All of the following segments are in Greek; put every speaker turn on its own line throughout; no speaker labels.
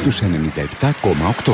στους 97,8.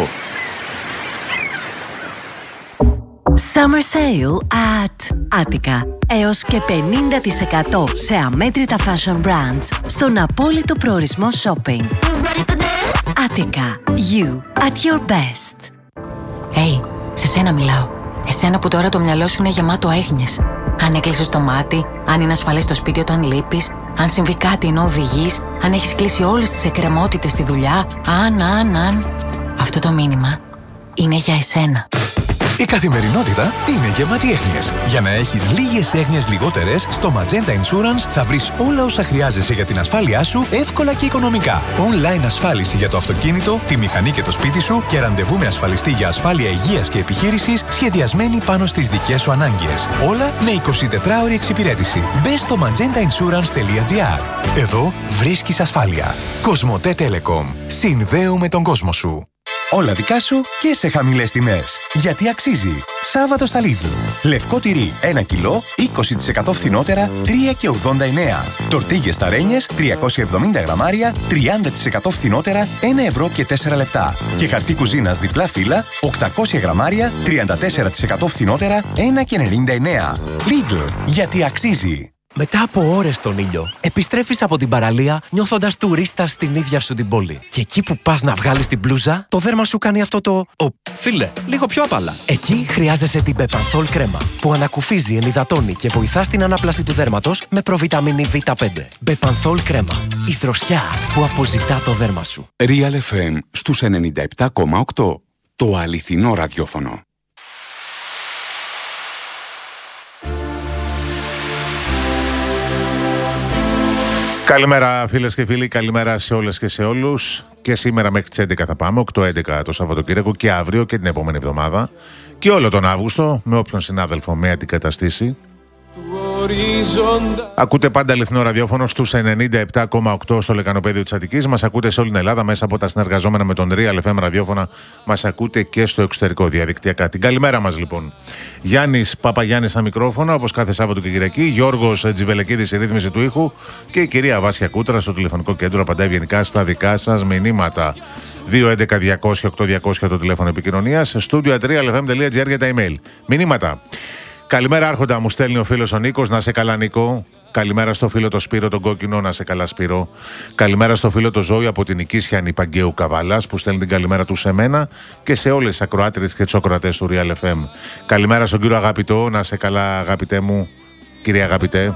Summer Sale at Attica. Έως και 50% σε αμέτρητα fashion brands στον απόλυτο προορισμό shopping. Attica. You at your best.
Hey, σε σένα μιλάω. Εσένα που τώρα το μυαλό σου είναι γεμάτο έγνοιες. Αν έκλεισες το μάτι, αν είναι ασφαλές στο σπίτι όταν λείπεις, αν συμβεί κάτι ενώ οδηγείς, αν έχεις κλείσει όλες τις εκκρεμότητες στη δουλειά, αν. Αυτό το μήνυμα είναι για εσένα.
Η καθημερινότητα είναι γεμάτη έγνοιες. Για να έχεις λίγες έγνοιες λιγότερες, στο Magenta Insurance θα βρεις όλα όσα χρειάζεσαι για την ασφάλειά σου εύκολα και οικονομικά. Online ασφάλιση για το αυτοκίνητο, τη μηχανή και το σπίτι σου και ραντεβού με ασφαλιστή για ασφάλεια υγείας και επιχείρησης σχεδιασμένη πάνω στις δικές σου ανάγκες. Όλα με 24ωρη εξυπηρέτηση. Μπες στο magentainsurance.gr. Εδώ βρίσκεις ασφάλεια. Κοσμοτέ Telecom. Συνδέουμε τον κόσμο σου. Όλα δικά σου και σε χαμηλές τιμές. Γιατί αξίζει. Σάββατο στα Lidl. Λευκό τυρί 1 κιλό, 20% φθηνότερα, 3,89. Τορτίγες ταρένιες 370 γραμμάρια, 30% φθηνότερα, 1 ευρώ και 4 λεπτά. Και χαρτί κουζίνας διπλά φύλλα, 800 γραμμάρια, 34% φθηνότερα, 1,99. Lidl. Γιατί αξίζει.
Μετά από ώρες στον ήλιο, επιστρέφεις από την παραλία νιώθοντας τουρίστας στην ίδια σου την πόλη. Και εκεί που πας να βγάλεις την μπλούζα, το δέρμα σου κάνει αυτό το φίλε, λίγο πιο απαλά. Εκεί χρειάζεσαι την Bepanthol κρέμα, που ανακουφίζει, ενυδατώνει και βοηθά στην ανάπλαση του δέρματος με προβιταμίνη Β5. Bepanthol κρέμα. Η δροσιά που αποζητά το δέρμα σου.
Real FM στους 97,8. Το αληθινό ραδιόφωνο.
Καλημέρα φίλες και φίλοι, καλημέρα σε όλες και σε όλους. Και σήμερα μέχρι τις 11 θα πάμε, 8-11 το Σαββατοκύριακο και αύριο και την επόμενη εβδομάδα. Και όλο τον Αύγουστο με όποιον συνάδελφο με αντικαταστήσει. Ακούτε πάντα αληθινό ραδιόφωνο στους 97,8 στο λεκανοπέδιο της Αττικής. Μας ακούτε σε όλη την Ελλάδα μέσα από τα συνεργαζόμενα με τον Real FM ραδιόφωνα. Μας ακούτε και στο εξωτερικό διαδικτυακά. Την καλημέρα μας λοιπόν. Γιάννης Παπαγιάννης στα μικρόφωνα, όπως κάθε Σάββατο και Κυριακή. Γιώργος Τζιβελεκίδης η ρύθμιση του ήχου. Και η κυρία Βάσια Κούτρα στο τηλεφωνικό κέντρο απαντάει ευγενικά στα δικά σας μηνύματα. 211-200-8200 το τηλέφωνο επικοινωνίας. Studio@realfm.gr για τα email. Μηνύματα. Καλημέρα Άρχοντα, μου στέλνει ο φίλος ο Νίκος, να σε καλά Νίκο. Καλημέρα στο φίλο το Σπύρο τον Κόκκινο, να σε καλά Σπύρο. Καλημέρα στο φίλο το Ζώη από την Οικίσια Νηπαγκαίου Καβάλας που στέλνει την καλημέρα του σε μένα και σε όλες τις ακροάτριες και τους ακροατές του Real FM. Καλημέρα στον κύριο Αγαπητό, να σε καλά αγαπητέ μου, κύριε Αγαπητέ.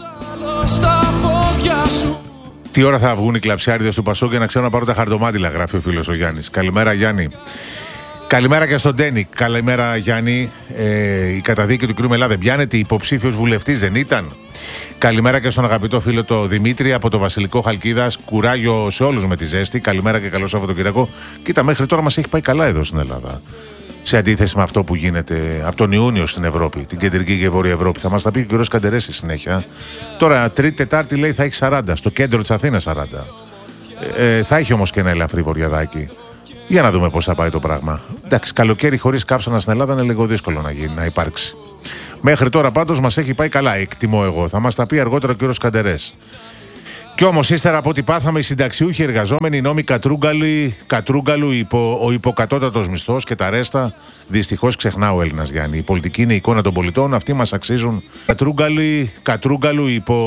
Τι ώρα θα βγουν οι κλαψιάριδες του Πασόκ για να ξέρω να πάρω τα χαρτομάτιλα, γράφει ο φίλος ο Γιάννης. Καλημέρα Γιάννη. Καλημέρα και στον Ντένι. Καλημέρα Γιάννη. Η καταδίκη του κ. Μελά δεν πιάνεται. Υποψήφιος βουλευτής δεν ήταν. Καλημέρα και στον αγαπητό φίλο το Δημήτρη από το Βασιλικό Χαλκίδας. Κουράγιο σε όλους με τη ζέστη. Καλημέρα και καλό Σαββατοκύριακο. Κοίτα, μέχρι τώρα μας έχει πάει καλά εδώ στην Ελλάδα. Σε αντίθεση με αυτό που γίνεται από τον Ιούνιο στην Ευρώπη, την κεντρική και βόρεια Ευρώπη. Θα μας τα πει και ο κ. Καντερές στη συνέχεια. Τώρα, Τρίτη, Τετάρτη λέει θα έχει 40. Στο κέντρο της Αθήνας 40. Θα έχει όμως και ένα ελαφρύ βορειαδάκι. Για να δούμε πώς θα πάει το πράγμα. Εντάξει, καλοκαίρι χωρίς καύσωνα στην Ελλάδα είναι λίγο δύσκολο να υπάρξει. Μέχρι τώρα πάντως μας έχει πάει καλά, εκτιμώ εγώ. Θα μας τα πει αργότερα ο κύριος Καντερές. Κι όμως ύστερα από ό,τι πάθαμε, οι συνταξιούχοι εργαζόμενοι, οι νόμοι Κατρούγκαλου, ο υποκατώτατος μισθός και τα ρέστα, δυστυχώς ξεχνά ο Έλληνας Γιάννη. Η πολιτική είναι η εικόνα των πολιτών, αυτοί μας αξίζουν. Κατρούγκαλου,